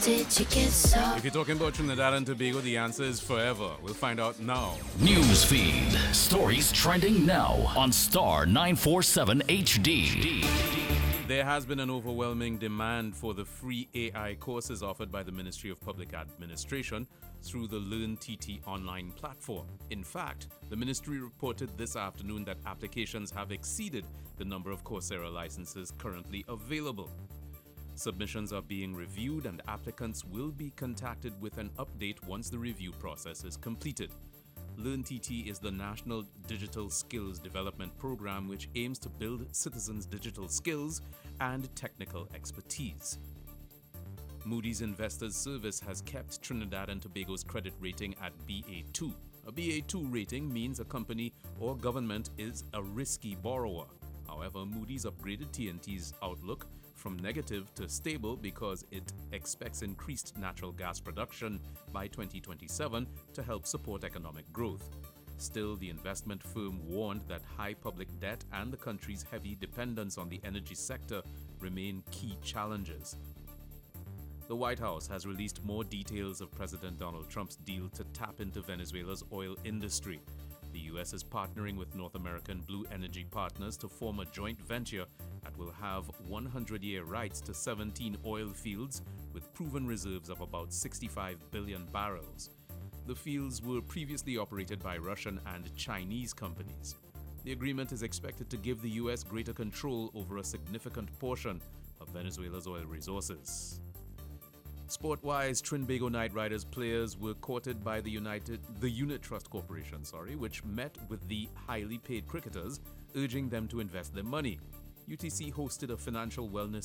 did you get so? If you're talking about Trinidad and Tobago, the answer is forever. We'll find out now. News feed. Stories trending now on Star 947 HD. There has been an overwhelming demand for the free AI courses offered by the Ministry of Public Administration through the LearnTT online platform. In fact, the ministry reported this afternoon that applications have exceeded the number of Coursera licenses currently available. Submissions are being reviewed and applicants will be contacted with an update once the review process is completed. LearnTT is the National Digital Skills Development Program which aims to build citizens' digital skills and technical expertise. Moody's Investors Service has kept Trinidad and Tobago's credit rating at BA2. A BA2 rating means a company or government is a risky borrower. However, Moody's upgraded TNT's outlook from negative to stable because it expects increased natural gas production by 2027 to help support economic growth. Still, the investment firm warned that high public debt and the country's heavy dependence on the energy sector remain key challenges. The White House has released more details of President Donald Trump's deal to tap into Venezuela's oil industry. The U.S. is partnering with North American Blue Energy Partners to form a joint venture that will have 100-year rights to 17 oil fields with proven reserves of about 65 billion barrels. The fields were previously operated by Russian and Chinese companies. The agreement is expected to give the U.S. greater control over a significant portion of Venezuela's oil resources. Sport-wise, Trinbago Knight Riders players were courted by the Unit Trust Corporation, which met with the highly paid cricketers, urging them to invest their money. UTC hosted a financial wellness